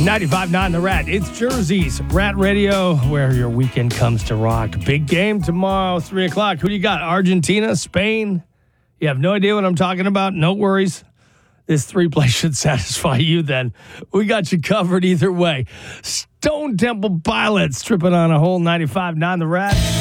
95.9 The Rat. It's Jersey's Rat Radio, where your weekend comes to rock. Big game tomorrow, 3 o'clock. Who do you got? Argentina, Spain? You have no idea what I'm talking about? No worries. This three-play should satisfy you then. We got you covered either way. Stone Temple Pilots tripping on a whole 95.9 The Rat.